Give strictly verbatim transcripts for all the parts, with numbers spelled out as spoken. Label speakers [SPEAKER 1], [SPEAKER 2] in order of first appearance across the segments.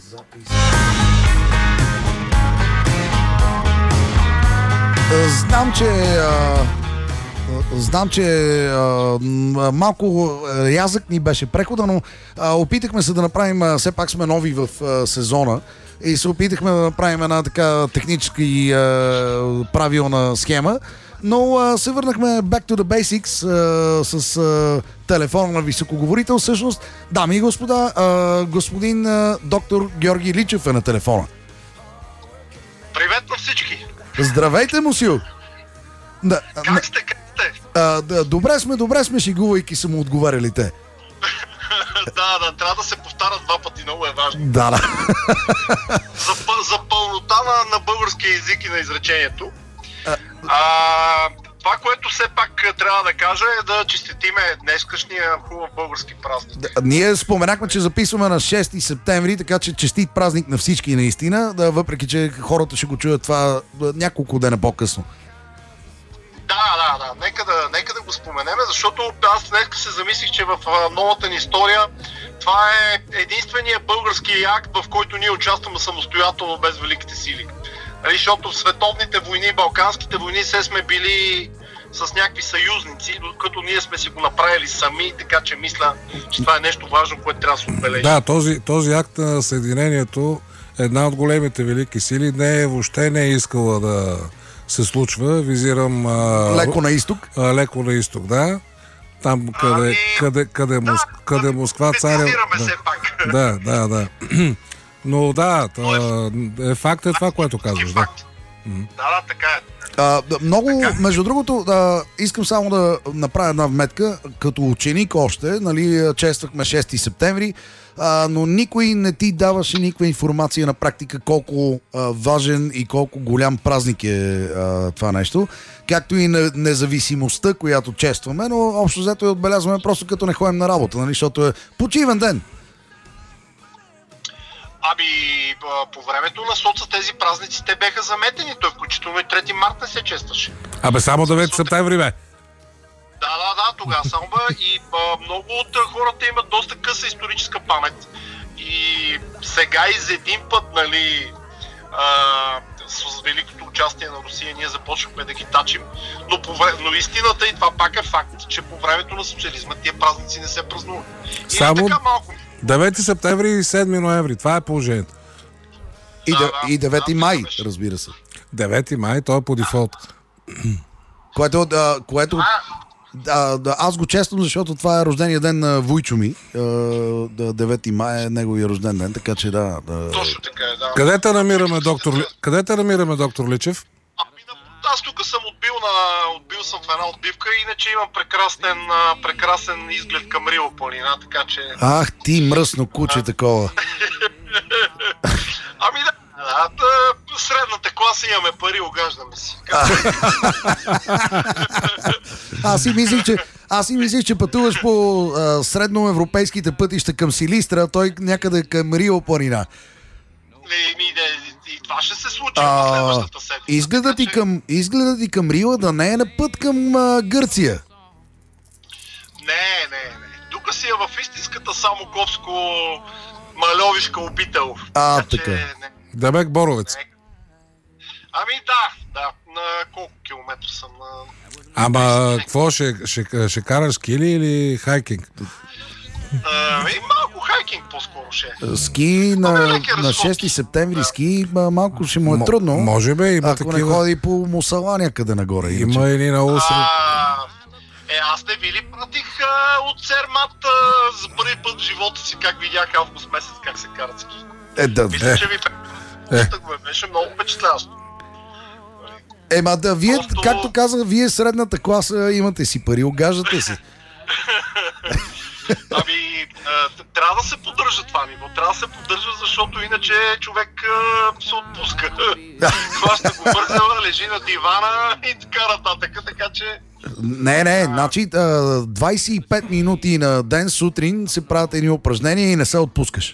[SPEAKER 1] Запис. Знам, че а, знам, че а, малко рязък ни беше прехода, но а, опитахме се да направим, а, все пак сме нови в а, сезона и се опитахме да направим една така технически а, правилна схема, но а, се върнахме back to the basics а, с а, телефона на високоговорител. Всъщност, дами и господа, а, господин а, доктор Георги Личев е на телефона.
[SPEAKER 2] Привет на всички!
[SPEAKER 1] Здравейте, мусил! Да,
[SPEAKER 2] как сте, как сте?
[SPEAKER 1] А, да, добре сме, добре сме, шегувайки са му отговаряли те.
[SPEAKER 2] да, да, трябва да се повтарят два пъти, много е важно.
[SPEAKER 1] Да, да.
[SPEAKER 2] за, за пълнота на, на българския език и на изречението.
[SPEAKER 1] А...
[SPEAKER 2] А, това, което все пак трябва да кажа е да честитиме днескашния хубав български празник.
[SPEAKER 1] Да, ние споменахме, че записваме на шести септември, така че честит празник на всички наистина, да, въпреки че хората ще го чуят това няколко дена по-късно.
[SPEAKER 2] Да, да, да. Нека да, нека да го споменеме, защото аз днес се замислих, че в новата ни история това е единствения български акт, в който ние участваме самостоятелно без великите сили. Защото в световните войни, балканските войни, все сме били с някакви съюзници, докато ние сме си го направили сами, така че мисля, че това е нещо важно, което трябва да се отбележи.
[SPEAKER 3] Да, този, този акт на съединението, една от големите велики сили, не е, въобще не е искала да се случва, визирам... А,
[SPEAKER 1] леко на изток.
[SPEAKER 3] А, леко на изток, да. Там, къде,
[SPEAKER 2] ами...
[SPEAKER 3] къде, къде,
[SPEAKER 2] да,
[SPEAKER 3] Мос... къде Москва царя...
[SPEAKER 2] Да, все пак.
[SPEAKER 3] Да, да, да. Но да, та, е факт е това, което казваш. Да,
[SPEAKER 2] да, да, така е.
[SPEAKER 1] А, много, така? Между другото, а, искам само да направя една вметка. Като ученик още, нали, чествахме шести септември, а, но никой не ти даваше никаква информация на практика колко а, важен и колко голям празник е а, това нещо. Както и на независимостта, която честваме, но общо взето я отбелязваме просто като не ходим на работа, нали, защото е почивен ден.
[SPEAKER 2] Ами, по времето на соца тези празници те беха заметени. Той включително и трети март не се честваше.
[SPEAKER 3] Абе, само девети септември, бе.
[SPEAKER 2] Да, да, да, тогава само бе. И а, много от хората имат доста къса историческа памет. И сега из един път, нали, а, с великото участие на Русия ние започнахме да ги тачим. Но, по, но истината и това пак е факт, че по времето на социализма тия празници не се празнуват. И
[SPEAKER 3] само...
[SPEAKER 2] така малко...
[SPEAKER 3] девети септември и седми ноември. Това е положението.
[SPEAKER 1] И,
[SPEAKER 2] да,
[SPEAKER 1] да,
[SPEAKER 2] да,
[SPEAKER 1] и девети
[SPEAKER 2] да,
[SPEAKER 1] май,
[SPEAKER 2] да,
[SPEAKER 1] разбира се.
[SPEAKER 3] девети май, той е по дефолт.
[SPEAKER 1] Което, да, което
[SPEAKER 2] а...
[SPEAKER 1] да, да, аз го чествам, защото това е рождения ден на Вуйчо ми. девети май е неговия рожден ден, така че да. да...
[SPEAKER 2] Точно така е, да.
[SPEAKER 3] Къде те намираме, доктор, Къде те намираме, доктор Личев?
[SPEAKER 2] Ами, аз тук съм отбил, на, отбил съм в една отбивка, иначе имам прекрасен, прекрасен изглед към Рила планина, така че...
[SPEAKER 1] Ах, ти мръсно куче такова.
[SPEAKER 2] Ами да, да, да, средната класа имаме пари, огаждаме си.
[SPEAKER 1] Аз си мислих, че, аз си мислих, че пътуваш по а, средноевропейските пътища към Силистра, той някъде към Рила планина.
[SPEAKER 2] И, и, и това ще се случи в следващата седмица.
[SPEAKER 1] Изгледът ти, към, изгледът ти към Рила да не е на път към а, Гърция.
[SPEAKER 2] Не, не, не. Тук си е в истинската Самоковско-Мальовишка обител.
[SPEAKER 1] А,
[SPEAKER 2] така.
[SPEAKER 1] така.
[SPEAKER 2] Не,
[SPEAKER 3] Дебек Боровец.
[SPEAKER 2] не. Ами да, да. На колко километра съм? На...
[SPEAKER 3] Ама, какво, ще, ще, ще караш скили или хайкинг?
[SPEAKER 2] А, и малко хайкинг по-скоро ще е.
[SPEAKER 1] Ски на, на шести септември, ски малко ще му е трудно.
[SPEAKER 3] М- може би, има
[SPEAKER 1] ако
[SPEAKER 3] такива...
[SPEAKER 1] не ходи по Мусала някъде нагоре.
[SPEAKER 3] Има или на Усри.
[SPEAKER 2] А, е, аз не ви ли пратих а, от Сермат а, за първи път в живота си, как видях август месец, как се карат ски.
[SPEAKER 1] Е, да.
[SPEAKER 2] Мисля,
[SPEAKER 1] Е.
[SPEAKER 2] че ви
[SPEAKER 3] Е.
[SPEAKER 2] го беше много впечатляващо.
[SPEAKER 1] Ема да, вие,
[SPEAKER 2] Просто...
[SPEAKER 1] както казах, вие средната класа имате си пари, огаждате се.
[SPEAKER 2] Ами, а, трябва да се поддържа това ниво. Трябва да се поддържа, защото иначе човек а, се отпуска. Хваща го бързала, лежи на дивана и така нататък, така че...
[SPEAKER 1] Не, не, значи двайсет и пет минути на ден сутрин се правят едни упражнения и не се отпускаш.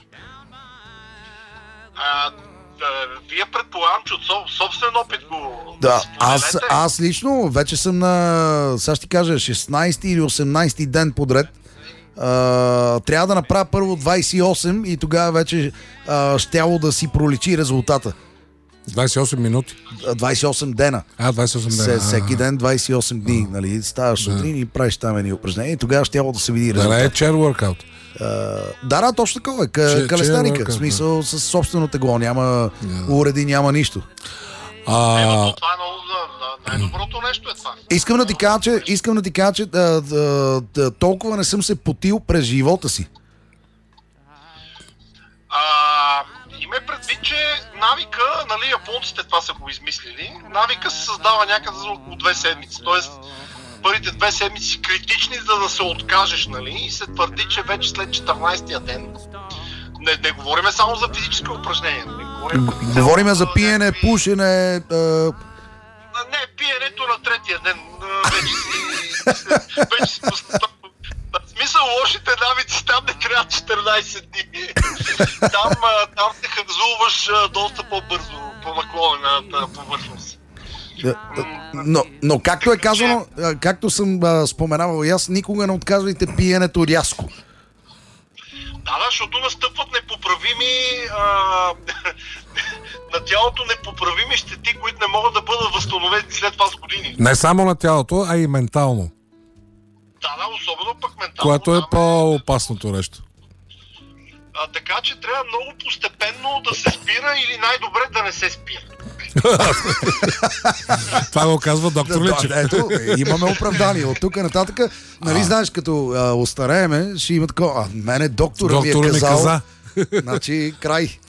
[SPEAKER 2] А, да, вие предполагам, че от собствен опит го
[SPEAKER 1] Да,
[SPEAKER 2] споделете.
[SPEAKER 1] аз, аз лично вече съм на, сега ще ти кажа, шестнайсети или осемнайсети ден подред а, трябва да направя първо двайсет и осем и тогава вече а, щяло да си проличи резултата.
[SPEAKER 3] двайсет и осем минути.
[SPEAKER 1] двайсет и осем дена.
[SPEAKER 3] А, двайсет и осем дена.
[SPEAKER 1] Се, всеки ден двайсет и осем дни. Нали? Ставаш сутрин да. и правиш там едни упражнения и тогава щяло да се види резултата.
[SPEAKER 3] Да не е чер workout.
[SPEAKER 1] Uh, да, да, точно такова е. К- калестаника. В смисъл с собствено тегло. Няма yeah. уреди, няма нищо.
[SPEAKER 2] А... Ема, това е много, най-доброто нещо е това.
[SPEAKER 1] Искам да ти кажа, че, искам да ти кажа, че да, да, да, толкова не съм се потил през живота си.
[SPEAKER 2] А, има предвид, че навика, нали, японците това са го измислили, навика се създава някъде за около две седмици. Тоест, първите две седмици критични, за да се откажеш, нали, и се твърди, че вече след четиринайсетия ден, не, не говорим само за физически упражнения, не говорим,
[SPEAKER 1] говорим за пиене, някакви... пушене... А...
[SPEAKER 2] Не, пиенето на третия ден вече си... вече си в смисъл, лошите навици там не трябва четиринайсет дни. Там, там те хъмзуваш доста по-бързо, по наклонената повърхност.
[SPEAKER 1] Но, но както е казано, както съм а, споменавал и аз, никога не отказвайте пиенето рязко.
[SPEAKER 2] Да, да, защото настъпват непоправими а, на тялото непоправими щети, които не могат да бъдат възстановени след това с години.
[SPEAKER 3] Не само на тялото, а и ментално.
[SPEAKER 2] Да, да, особено пък ментално.
[SPEAKER 3] Което е по-опасното нещо.
[SPEAKER 2] А, така че трябва много постепенно да се спира или най-добре да не се спира.
[SPEAKER 3] Това го казва доктор Личев.
[SPEAKER 1] Да, ето, имаме оправдание. От тук нататък, нали, а. знаеш, като а, остарееме, ще има такова. А мене доктора, доктора ми е казал. Ми каза. Значи, край.